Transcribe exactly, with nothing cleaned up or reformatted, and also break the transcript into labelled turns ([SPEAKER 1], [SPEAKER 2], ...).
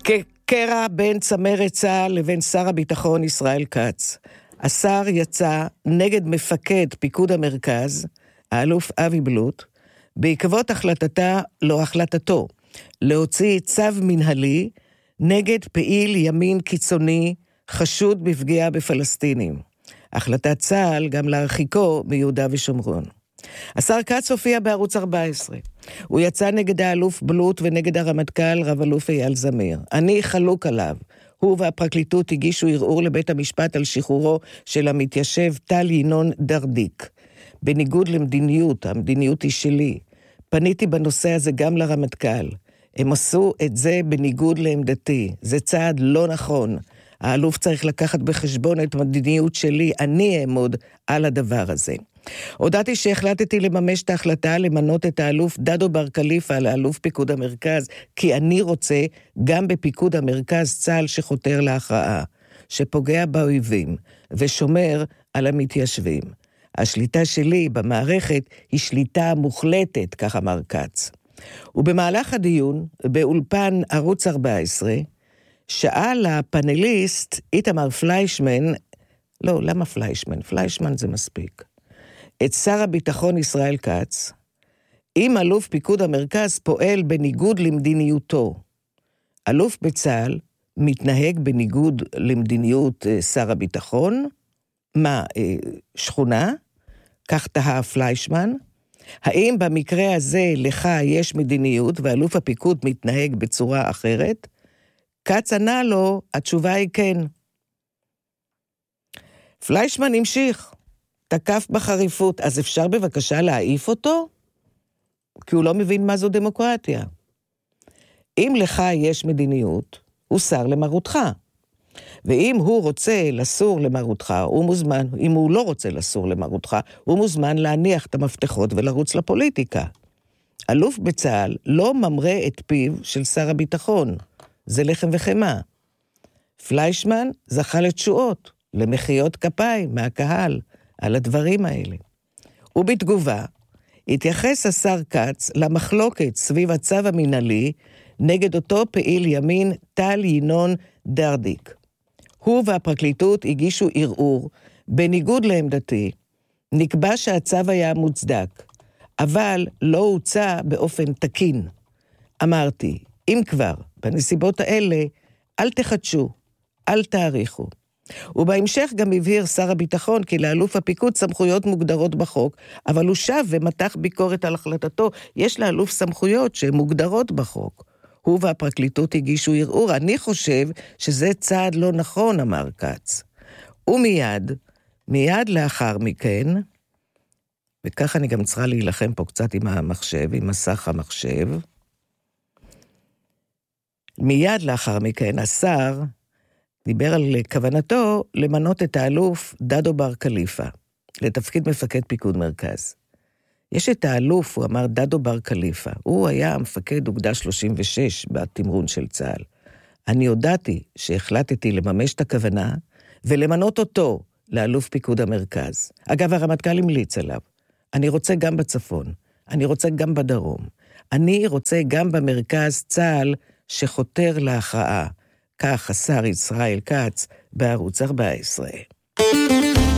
[SPEAKER 1] כקרע בין צמרת צה"ל לבין שר הביטחון ישראל כץ. השר יצא נגד מפקד פיקוד המרכז, האלוף אבי בלוט, בעקבות החלטתה, לא החלטתו, להוציא צו מנהלי נגד פעיל ימין קיצוני חשוד בפגיעה בפלסטינים. החלטת צה"ל גם להרחיקו מיהודה ושומרון. השר כץ הופיע בערוץ ארבע עשרה. הוא יצא נגד האלוף בלוט ונגד הרמטכ"ל רב אלוף אייל זמיר. אני חלוק עליו. הוא והפרקליטות הגישו ערעור לבית המשפט על שחרורו של המתיישב טל ינון דרדיק. בניגוד למדיניות, המדיניות היא שלי. פניתי בנושא הזה גם לרמטכ"ל. הם עשו את זה בניגוד לעמדתי. זה צעד לא נכון. האלוף צריך לקחת בחשבון את המדיניות שלי. אני אעמוד על הדבר הזה. הודעתי שהחלטתי לממש את ההחלטה למנות את האלוף דדו בר קליפה לאלוף פיקוד המרכז, כי אני רוצה גם בפיקוד המרכז צה"ל שחותר להכרעה, שפוגע באויבים ושומר על המתיישבים. השליטה שלי במערכת היא שליטה מוחלטת, כך אמר כץ. ובמהלך הדיון, באולפן ערוץ ארבע עשרה, שאל הפאנליסט איתמר פליישמן, לא, למה פליישמן? פליישמן זה מספיק. את שר הביטחון ישראל כץ, אם אלוף פיקוד המרכז פועל בניגוד למדיניותו, אלוף בצה"ל מתנהג בניגוד למדיניות שר הביטחון, מה, שכונה? כך תהה פליישמן, האם במקרה הזה לך יש מדיניות ואלוף הפיקוד מתנהג בצורה אחרת? כץ ענה לו, התשובה היא כן. פליישמן המשיך, תקף בחריפות, אז אפשר בבקשה להעיף אותו? כי הוא לא מבין מה זו דמוקרטיה. אם לך יש מדיניות, הוא שר למרותך. ואם הוא רוצה לסור למרותך, הוא מוזמן, אם הוא לא רוצה לסור למרותך, הוא מוזמן להניח את המפתחות ולרוץ לפוליטיקה. אלוף בצה"ל לא ממרה את פיו של שר הביטחון. זה לחם וחמה. פליישמן זכה לתשואות, למחיות כפיים מהקהל, על הדברים האלה. ובתגובה, התייחס השר כץ למחלוקת סביב הצו המנהלי נגד אותו פעיל ימין טל ינון דרדיק. הוא והפרקליטות הגישו ערעור, בניגוד לעמדתי, נקבע שהצו היה מוצדק, אבל לא הוצא באופן תקין. אמרתי, אם כבר, בנסיבות האלה, אל תחדשו, אל תאריכו. ובהמשך גם הבהיר שר הביטחון כי לאלוף הפיקוד סמכויות מוגדרות בחוק, אבל הוא שב ומתח ביקורת על החלטתו, יש לאלוף סמכויות שהן מוגדרות בחוק. הוא והפרקליטות הגישו ערעור, אני חושב שזה צעד לא נכון, אמר כץ. ומיד, מיד לאחר מכן, וכך אני גם צריכה להילחם פה קצת עם המחשב, עם מסך המחשב, מיד לאחר מכן השר דיבר על כוונתו למנות את האלוף דדו בר קליפה, לתפקיד מפקד פיקוד מרכז. יש את האלוף, הוא אמר דדו בר קליפה, הוא היה המפקד אוגדה שלושים ושש בתמרון של צה"ל. אני הודעתי שהחלטתי לממש את הכוונה, ולמנות אותו לאלוף פיקוד המרכז. אגב, הרמטכ"ל המליץ עליו. אני רוצה גם בצפון, אני רוצה גם בדרום, אני רוצה גם במרכז צה"ל שחותר להכרעה. כך השר ישראל כץ בערוץ ארבע עשרה.